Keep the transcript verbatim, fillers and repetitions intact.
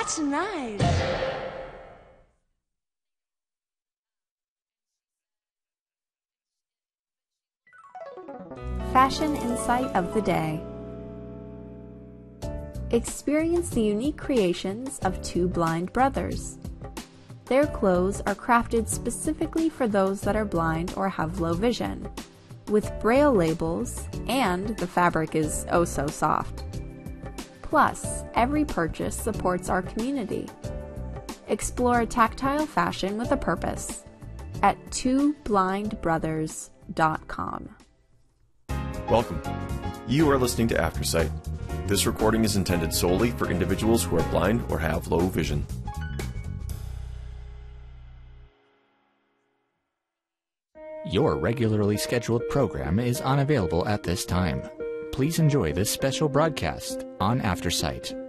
That's nice. Fashion Insight of the Day. Experience the unique creations of two blind brothers. Their clothes are crafted specifically for those that are blind or have low vision, with braille labels, and the fabric is oh so soft. Plus, every purchase supports our community. Explore tactile fashion with a purpose at two blind brothers dot com. Welcome. You are listening to Aftersight. This recording is intended solely for individuals who are blind or have low vision. Your regularly scheduled program is unavailable at this time. Please enjoy this special broadcast on Aftersight.